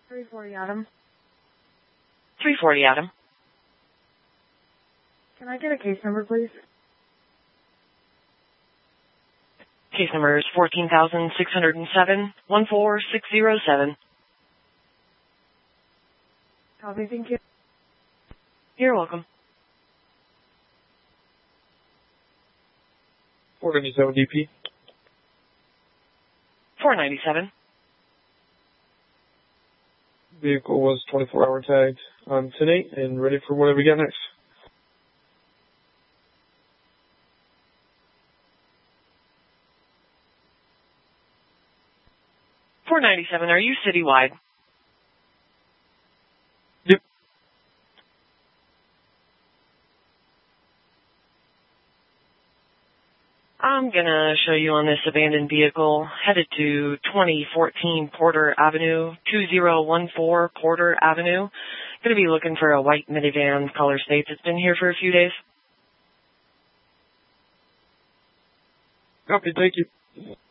340 Adam. 340 Adam. Can I get a case number, please? Case number is 14,607, 14607. Copy, thank you. You're welcome. 497 DP. 497. Vehicle was 24-hour tagged on 10-8 and ready for whatever we got next. 497, are you citywide? Yep. I'm going to show you on this abandoned vehicle, headed to 2014 Porter Avenue, 2014 Porter Avenue. Going to be looking for a white minivan, color states. It's been here for a few days. Copy, thank you.